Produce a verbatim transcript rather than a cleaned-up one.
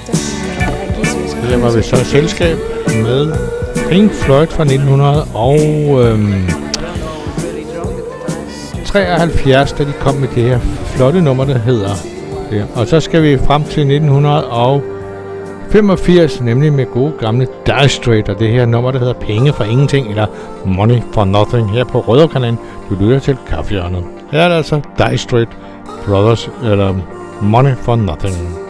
Her var vi så et selskab med Pink Floyd fra nitten treoghalvfjerds, da de kom med det her flotte nummer, der hedder det. Og så skal vi frem til nitten femogfirs, nemlig med gode gamle Dire Straits, og det her nummer, der hedder Penge for Ingenting, eller Money for Nothing, her på Rødovrekanalen. Du lytter til Kaffehjørnet. Her er det altså Dire Straits Brothers, eller Money for Nothing.